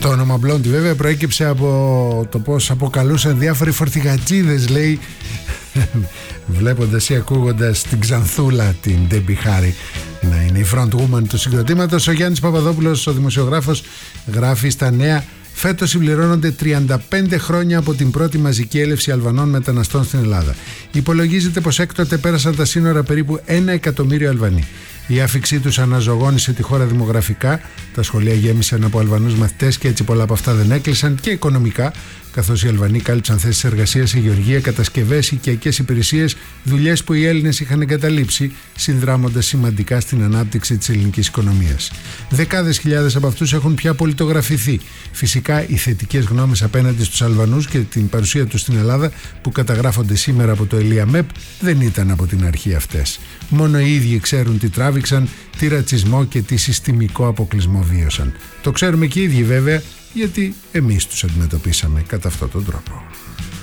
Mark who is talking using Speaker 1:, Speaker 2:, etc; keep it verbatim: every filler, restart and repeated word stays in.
Speaker 1: Το όνομα Μπλόντι βέβαια προέκυψε από το πώς αποκαλούσαν διάφοροι φορτηγατζίδες, λέει, βλέποντας ή ακούγοντας την Ξανθούλα, την Ντέμπι Χάρη, να είναι η front woman του συγκροτήματος. Ο Γιάννης Παπαδόπουλος, ο δημοσιογράφος, γράφει στα Νέα: φέτος συμπληρώνονται τριάντα πέντε χρόνια από την πρώτη μαζική έλευση Αλβανών μεταναστών στην Ελλάδα. Υπολογίζεται πως έκτοτε πέρασαν τα σύνορα περίπου ένα εκατομμύριο Αλβανοί. Η άφηξή τους αναζωογόνησε τη χώρα δημογραφικά, τα σχολεία γέμισαν από Αλβανούς μαθητές και έτσι πολλά από αυτά δεν έκλεισαν, και οικονομικά, καθώς οι Αλβανοί κάλυψαν θέσεις εργασίας σε γεωργία, κατασκευές, οικιακές υπηρεσίες, δουλειές που οι Έλληνες είχαν εγκαταλείψει, συνδράμοντας σημαντικά στην ανάπτυξη της ελληνικής οικονομίας. Δεκάδες χιλιάδες από αυτούς έχουν πια πολιτογραφηθεί. Φυσικά, οι θετικές γνώμες απέναντι στους Αλβανούς και την παρουσία τους στην Ελλάδα, που καταγράφονται σήμερα από το ΕΛΙΑΜΕΠ, δεν ήταν από την αρχή αυτές. Μόνο οι ίδιοι ξέρουν τι τράβηξαν, τι ρατσισμό και τι συστημικό αποκλεισμό βίωσαν. Το ξέρουμε και οι ίδιοι βέβαια, γιατί εμείς τους αντιμετωπίσαμε κατά αυτόν τον τρόπο.